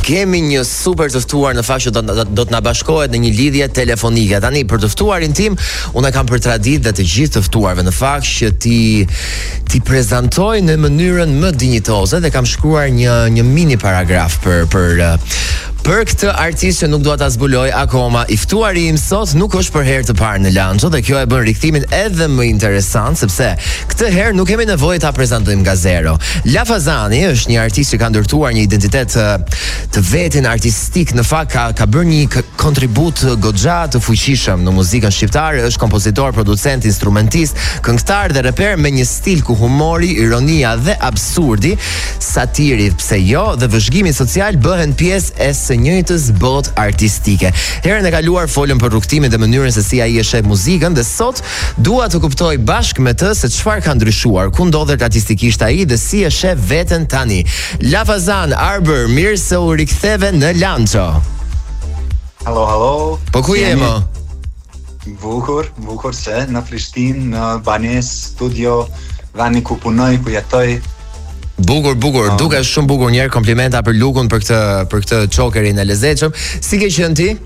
Kemi një super të ftuar në fakt që do të na bashkohet në një lidhje telefonike. Tani për të ftuarin tim, unë kam për traditë dhe të gjithë të ftuarve në fakt që ti prezantoj në mënyrën më dinjitoze dhe kam shkruar një mini paragraf për këtë artist që nuk dua ta zbuloj akoma. I ftuari im sot nuk është për herë të parë në Lanxho dhe kjo e bën rikthimin edhe më interesant sepse këtë herë nuk kemi nevojë ta prezantojmë nga zero. Lafazani është një artist që ka ndërtuar një identitet të vetin artistik, në fakt ka bërë një kontribut goxha të fuqishëm në muzikën shqiptare, është kompozitor, producent, instrumentist, këngëtar dhe reper me një stil ku humori, ironia dhe absurdi, satiri, pse jo, dhe vëzhgimi social bëhen pjesë e së njëjtës botë artistike. Herën e kaluar folëm për rrugtimin dhe mënyrën se si ai e sheh muzikën dhe sot dua të kuptoj bashkë me të se çfarë ka ndryshuar, ku ndodhet artistikisht ai dhe si e sheh veten tani. Lafazan Arbër, mirë se u riktheve në Lanxho. Halo. Po ku je mo? Bukur se në Prishtinë, në Banes, studio, vani ku punoj, ku jetoj. Bukur, duke shumë bukur. Njerë komplimenta për lukun, për këtë çokerin e lezetshëm. Si ke qenë ti?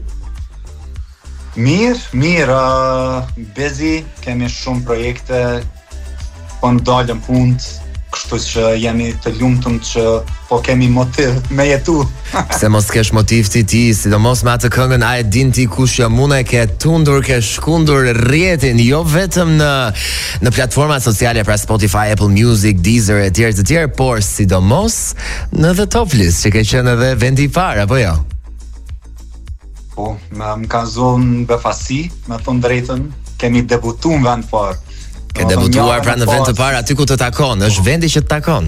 Mirë, busy, kemi shumë projekte, po ndalëm punë, kështu që jemi të lumtur që po kemi motiv me jetu. Se mos kesh motiv ti, sidomos me atë këngën A e din ti kush jam unë, ke tundur, ke shkundur rrjetin, jo vetëm në platformat sociale pra Spotify, Apple Music, Deezer e tjerë, por sidomos në The Top List, që ke qenë edhe vendi i parë, apo jo? Po, më ka zonë befasi, me thonë drejtën, kemi debutuar në vend parë. Ke debutuar pra në vend të parë aty ku të takon, është vendi që të takon.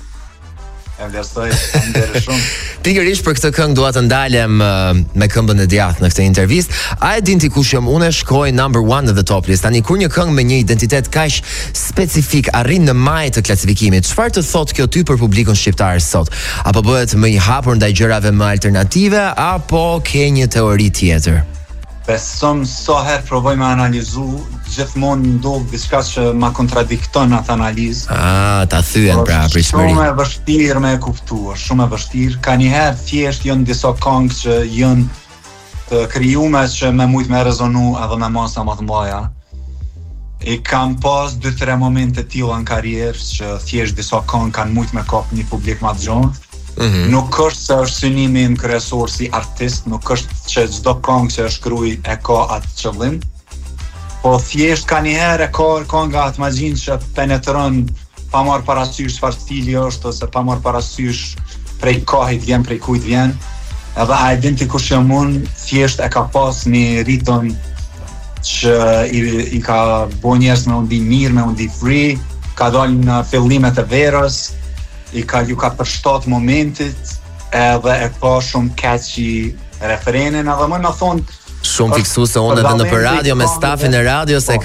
E vlerësoj, shumë. Pikërisht për këtë këngë dua të ndalem me këmbën e djathtë në këtë intervistë. A e din ti kush jam unë, shkoi number 1 në The Top List. Tani kur një këngë me një identitet kaq specifik arrin në majë të klasifikimit, çfarë të thotë kjo ty për publikun shqiptar sot? Apo bëhet më i hapur ndaj gjërave më alternative apo ke një teori tjetër? Besom sa herë provoj me analizu, gjithmonë ndodh diçka që ma kontradikton atë analizë. Ta thyen pra pritshmëri. Shumë e vështirë me e kuptuar, shumë e vështirë. Ka njëherë thjesht janë disa këngë që janë të krijuar që me mujt me rezonu edhe me masa më të mëdha. I kam pas 2-3 momente tilla në karrierë që thjesht disa këngë kanë mujt me kap një publik më të gjatë. Nuk është se është synimi im kryesor si artist, nuk është që çdo këngë që e shkruaj e ka atë qëllim, po thjesht ka njëherë e ka kënga atë magjinë që penetron pa marrë parasysh çfarë stili është ose pa marrë parasysh prej kohit vjen, prej kujt vjen. Edhe a e din ti kush jam unë, thjesht e ka pas një ritëm që i ka bo njerëz me u ndi mirë, me u ndi free, ka dalë në fillimet e verës, ju ka përshtat momentit edhe e ka shumë catchy refrenin edhe më në thonë shumë fiksuese unë edhe në radio me stafin e radios i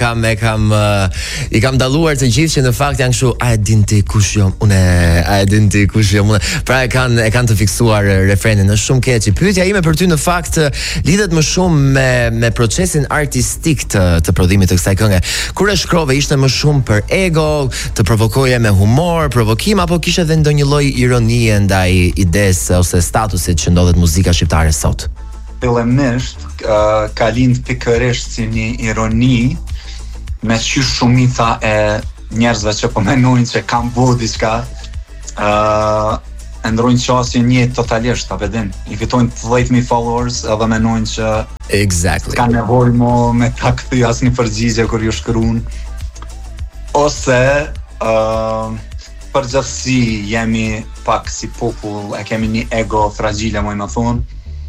kam dalluar të gjithë që në fakt janë kështu a e din ti kush jam unë. Pra e kanë të fiksuar refrenin, është shumë catchy. Pyetja ime për ty në fakt lidhet më shumë me procesin artistik të prodhimit të kësaj këngë. Kur e shkrove ishte më shumë për ego, të provokoje me humor, provokim apo kishe edhe ndonjë lloj ironie ndaj idesë ose statusit që ndodhet muzika shqiptare sot? Fillimisht ka lind pikërisht si një ironi me qysh shumica e njerëzve që po menojnë që kam bo diçka ndrojnë qasjen një totalisht, a vedin, i fitojnë 10,000 followers edhe menojnë që ka nevoj me ta kthy as një përgjigje kur ju shkruan ose përgjithsi jemi pak si popull, e kemi një ego fragile moj me thonë.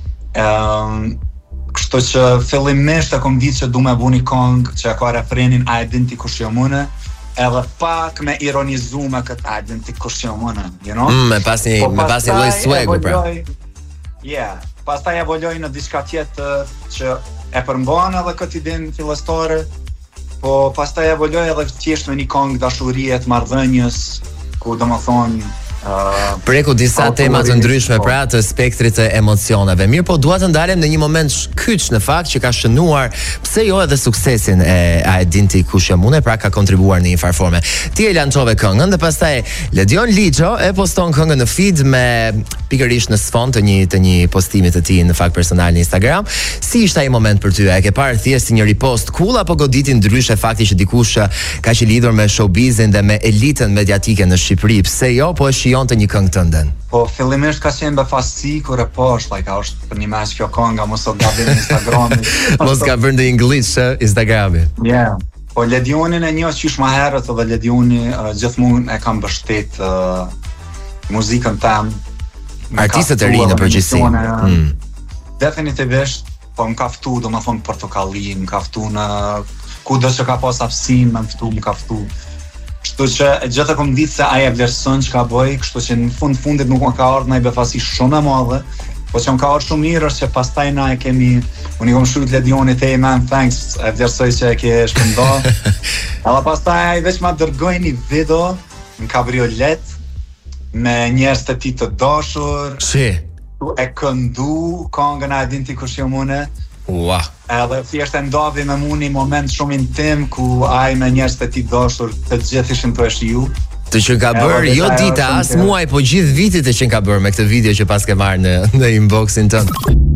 Kështu që fillimisht e kom ditë që du me bu një këngë që ka refrenin a e din ti kush jam unë, edhe pak me ironizu me këtë a e din ti kush jam unë, you know? Me pas një lloj swag pra. Pastaj evoloj në diçka tjetër që e përmban edhe këtë idenë fillestare, po pastaj evoloj edhe thjesht me një këngë dashurie të marrëdhënies, ku domethënë Preku disa tema të ndryshme pra të spektrit të emocioneve. Mirë, po dua të ndalem në një moment kyç në fakt që ka shënuar pse jo edhe suksesin a e din ti kush jam unë, pra ka kontribuar në një farë forme. Ti e lançove këngën dhe pastaj Ledion Lixho e poston këngën në feed me pikërisht në sfond të një postimi të tij në fakt personal në Instagram. Si ishte ai moment për ty? A e ke parë thjesht si një ripost cool apo goditi ndryshe fakti që dikush ka që lidhur me showbizin dhe me elitën mediatike në Shqipëri? Pse jo, po e shijonte një këngë tënden? Po fillimisht ka qenë befasi kur e posh, a është për një mes kjo kënga, mos o gabim Instagrami. Mos ka bërë ndonjë glitch Instagrami. Yeah. Po Ledionin e njoh qysh më herët dhe Ledioni gjithmonë e kam mbështet muzikën tam. Artistët e rinë në përgjithësi. Definitivisht, po më ka ftu, do më thonë portokalli, më ka ftu në kudo që ka pas aftësinë, më ka ftu. Kështu që gjithë kom ditë se ai e vlerëson çka bëj, kështu që në fundit nuk më ka ardhur ndaj befasi shumë e madhe, po që më ka ardhur shumë mirë është që pastaj na e kemi, unë i kom shkruajt Ledionit, hey man, thanks, e vlerësoj që e ke shpërndar. Edhe pastaj ai veç ma dërgoi një video në kabriolet me njerëz të tij të dashur. Si e këndu këngën a din ti kush jam unë. Ua. Edhe thjesht e ndodhi me mua një moment shumë intim ku ai me njerëz të tij dashur të gjithë ishin të shiju. Të që ka bërë jo dita, as muaj, po gjithë vitit e që ka bërë me këtë video që pas ke marrë në inboxin tënd.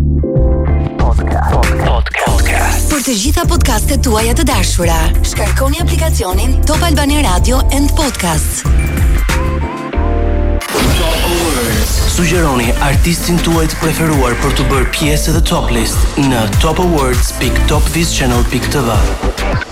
Podcast. Për të gjitha podcastet tuaja të dashura, shkarkoni aplikacionin Top Albania Radio and Podcast. Sugjeroni artistin tuaj të preferuar për të bërë pjesë e The Top List në topawards.topvischannel.tv.